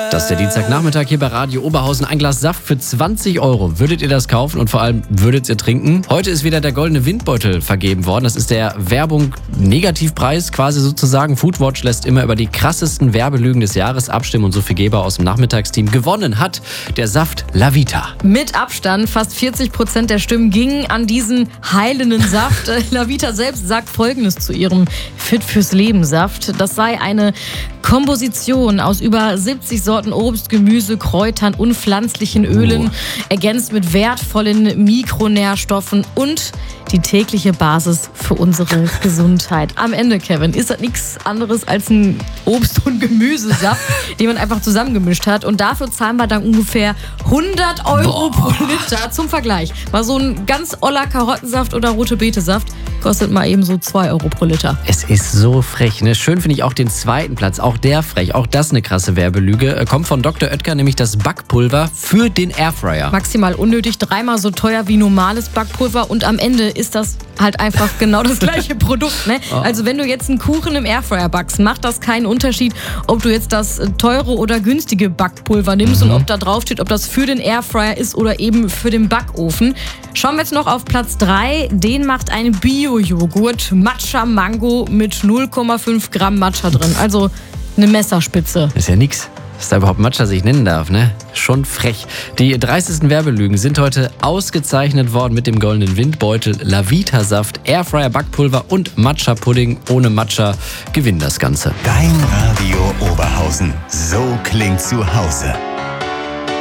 Das ist der Dienstagnachmittag hier bei Radio Oberhausen. Ein Glas Saft für 20 Euro. Würdet ihr das kaufen und vor allem würdet ihr trinken? Heute ist wieder der Goldene Windbeutel vergeben worden. Das ist der Werbung-Negativpreis quasi sozusagen. Foodwatch lässt immer über die krassesten Werbelügen des Jahres abstimmen und Sophie Geber aus dem Nachmittagsteam. Gewonnen hat der Saft Lavita. Mit Abstand, fast 40% der Stimmen gingen an diesen heilenden Saft. Lavita selbst sagt Folgendes zu ihrem Fit fürs Leben Saft. Das sei eine Komposition aus über 70 Sorten Obst, Gemüse, Kräutern und pflanzlichen Ölen, ergänzt mit wertvollen Mikronährstoffen und die tägliche Basis für unsere Gesundheit. Am Ende, Kevin, ist das nichts anderes als ein Obst- und Gemüsesaft, den man einfach zusammengemischt hat. Und dafür zahlen wir dann ungefähr 100 Euro pro Liter. Zum Vergleich. Mal so ein ganz oller Karottensaft oder rote Betesaft kostet mal eben so 2 Euro pro Liter. Es ist so frech, ne? Schön finde ich auch den zweiten Platz. Auch der frech. Auch das eine krasse Werbelüge. Kommt von Dr. Oetker, nämlich das Backpulver für den Airfryer. Maximal unnötig, 3-mal so teuer wie normales Backpulver und am Ende ist das halt einfach genau das gleiche Produkt. Ne? Also wenn du jetzt einen Kuchen im Airfryer backst, macht das keinen Unterschied, ob du jetzt das teure oder günstige Backpulver nimmst und ob da drauf steht, ob das für den Airfryer ist oder eben für den Backofen. Schauen wir jetzt noch auf Platz 3. Den macht ein Bio-Joghurt Matcha Mango mit 0,5 Gramm Matcha drin. Also eine Messerspitze. Das ist ja nix, dass da überhaupt Matcha sich nennen darf, ne? Schon frech. Die 30. Werbelügen sind heute ausgezeichnet worden mit dem Goldenen Windbeutel, Lavita-Saft, Airfryer-Backpulver und Matcha-Pudding. Ohne Matcha gewinnen das Ganze. Dein Radio Oberhausen. So klingt zu Hause.